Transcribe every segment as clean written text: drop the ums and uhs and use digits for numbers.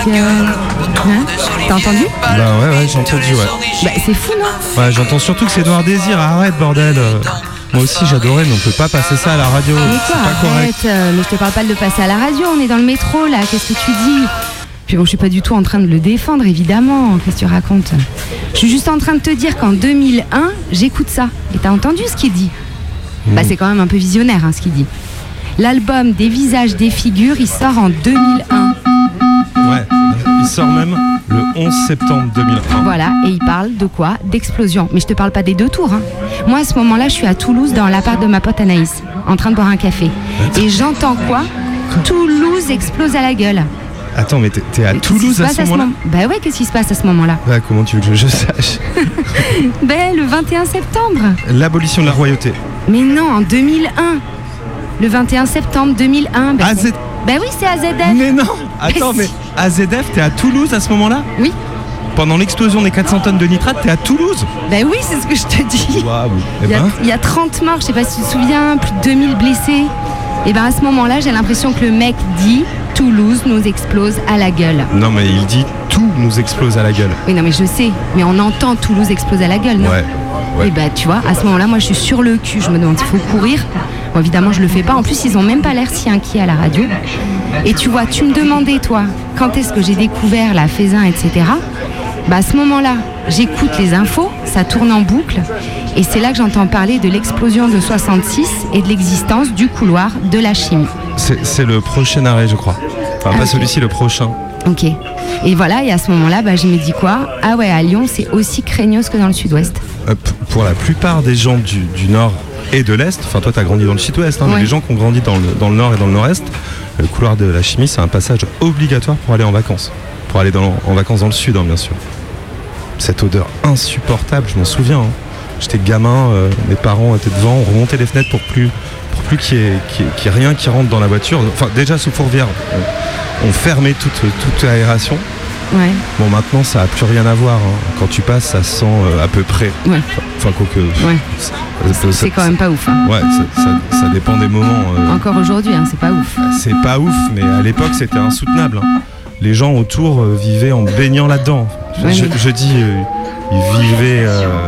Hein, t'as entendu? Bah ouais, j'ai entendu, ouais. Bah, c'est fou, non? Ouais, j'entends surtout que c'est Noir Désir, arrête, bordel. Moi aussi, j'adorais, mais on peut pas passer ça à la radio. Mais C'est quoi, pas correct. mais je te parle pas de le passer à la radio, on est dans le métro, là, qu'est-ce que tu dis? Puis bon, je suis pas du tout en train de le défendre, évidemment, qu'est-ce que tu racontes? Je suis juste en train de te dire qu'en 2001, j'écoute ça. Et t'as entendu ce qu'il dit? Bah, c'est quand même un peu visionnaire, hein, ce qu'il dit. L'album Des visages, des figures, il sort en 2001. Ouais, il sort même le 11 septembre 2001. Voilà, et il parle de quoi? D'explosion. Mais je te parle pas des 2 tours, hein. Moi, à ce moment-là, je suis à Toulouse, dans l'appart de ma pote Anaïs, en train de boire un café. Et j'entends quoi? Toulouse explose à la gueule. Attends, mais t'es à Toulouse à ce moment-là? Bah ouais, qu'est-ce qui se passe à ce moment-là? Bah, comment tu veux que je sache? Ben, le 21 septembre. L'abolition de la royauté. Mais non, en 2001. Le 21 septembre 2001. Ben, AZ... Ben oui, c'est AZF. Mais non! Attends, mais AZF, t'es à Toulouse à ce moment-là? Oui. Pendant l'explosion des 400 tonnes de nitrate, t'es à Toulouse? Ben oui, c'est ce que je te dis. Waouh! Il y a 30 morts, je sais pas si tu te souviens, plus de 2000 blessés. Et ben à ce moment-là, j'ai l'impression que le mec dit Toulouse nous explose à la gueule. Non, mais il dit tout nous explose à la gueule. Oui, non, mais je sais, mais on entend Toulouse exploser à la gueule, non? Ouais. Et bah tu vois, à ce moment-là, moi je suis sur le cul, je me demande s'il faut courir. Bon, évidemment, je le fais pas. En plus, ils ont même pas l'air si inquiets à la radio. Et tu vois, tu me demandais, toi, quand est-ce que j'ai découvert la Faisin, etc. Bah à ce moment-là, j'écoute les infos, ça tourne en boucle. Et c'est là que j'entends parler de l'explosion de 66 et de l'existence du couloir de la chimie. C'est le prochain arrêt, je crois. Enfin, pas celui-ci, le prochain. Ok. Et voilà, et à ce moment-là, bah, je me dis quoi? Ah ouais, à Lyon, c'est aussi craignos que dans le sud-ouest. Pour la plupart des gens du nord et de l'est, enfin toi t'as grandi dans le sud-ouest, hein, Ouais. mais les gens qui ont grandi dans le nord et dans le nord-est, le couloir de la chimie, c'est un passage obligatoire pour aller en vacances. Pour aller en vacances dans le sud, hein, bien sûr. Cette odeur insupportable, je m'en souviens. Hein. J'étais gamin, mes parents étaient devant, on remontait les fenêtres pour plus qu'il y ait rien qui rentre dans la voiture. Enfin, déjà sous Fourvière, on fermait toute aération. Ouais. Bon, maintenant, ça n'a plus rien à voir. Hein. Quand tu passes, ça sent à peu près. Ouais. Enfin, quoique. Ouais. C'est quand même pas ouf. Hein. Ouais, ça dépend des moments. Encore aujourd'hui, hein, c'est pas ouf. C'est pas ouf, mais à l'époque, c'était insoutenable. Hein. Les gens autour vivaient en baignant là-dedans. Ouais, je dis, ils vivaient.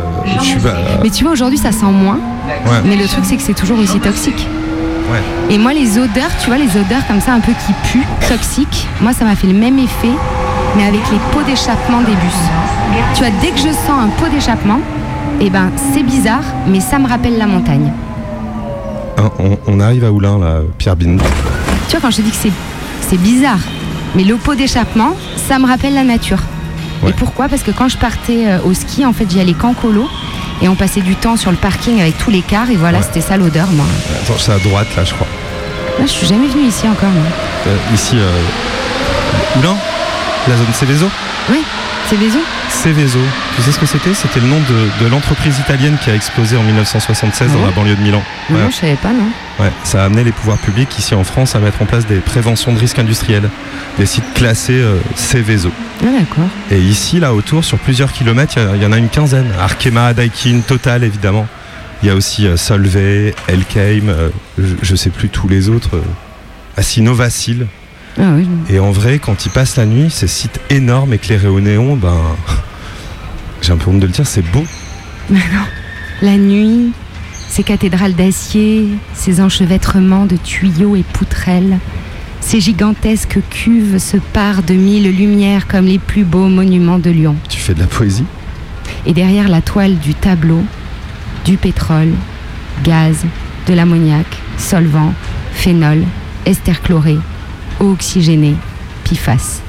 Mais tu vois, aujourd'hui, ça sent moins. Ouais. Mais le truc, c'est que c'est toujours aussi toxique. Ouais. Et moi, les odeurs, tu vois, les odeurs comme ça, un peu qui puent, toxiques, moi, ça m'a fait le même effet, mais avec les pots d'échappement des bus. Tu vois, dès que je sens un pot d'échappement, eh ben, c'est bizarre, mais ça me rappelle la montagne. On arrive à Oulin, là, Pierre Bin. Tu vois, quand je te dis que c'est bizarre, mais le pot d'échappement, ça me rappelle la nature. Ouais. Et pourquoi? Parce que quand je partais au ski, en fait, j'y allais qu'en colo. Et on passait du temps sur le parking avec tous les cars. Et voilà, c'était ça l'odeur, moi. Attends, c'est à droite, là, je crois. Là, je suis jamais venue ici encore, moi. Ici, Oulin, la zone Céveso. Oui, c'est Vézo. Céveso. Tu sais ce que c'était? C'était le nom de l'entreprise italienne qui a explosé en 1976 dans la banlieue de Milan. Non, Ouais. je savais pas, non. Ouais, ça a amené les pouvoirs publics ici en France à mettre en place des préventions de risques industriels, des sites classés Céveso. Ah, d'accord. Et ici, là, autour, sur plusieurs kilomètres, il y en a une quinzaine. Arkema, Daikin, Total, évidemment. Il y a aussi Solvay, Elkheim, je sais plus tous les autres. Novacil. Ah oui. Et en vrai, quand ils passent la nuit, ces sites énormes éclairés au néon, ben, j'ai un peu honte de le dire, c'est beau. Mais non. La nuit, ces cathédrales d'acier, ces enchevêtrements de tuyaux et poutrelles, ces gigantesques cuves se parent de 1000 lumières comme les plus beaux monuments de Lyon. Tu fais de la poésie? Et derrière la toile du tableau, du pétrole, gaz, de l'ammoniac, solvant, phénol, ester chloré, eau oxygénée, PFAS.